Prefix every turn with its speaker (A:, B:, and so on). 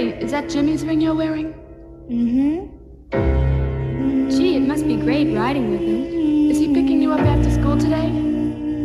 A: Hey, is that Jimmy's ring you're wearing?
B: Mm-hmm.
A: Gee, it must be great riding with him. Is he picking you up after school today?